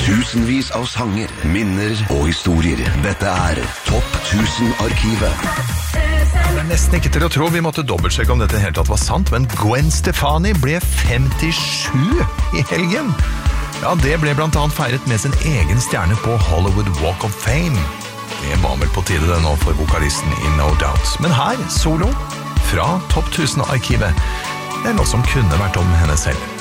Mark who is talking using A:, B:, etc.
A: Tusenvis av sanger, minner og historier. Dette Topp 1000-arkivet.
B: Det nesten ikke til å tro, vi måtte dobbeltsjekke om dette helt tatt var sant, men Gwen Stefani ble 57 i helgen. Ja, det ble blant annet feiret med sin egen stjerne på Hollywood Walk of Fame. Det var vel på tide det nå for vokalisten i No Doubt. Men her, solo, fra Topp 1000-arkivet, det noe som kunne vært om henne selv.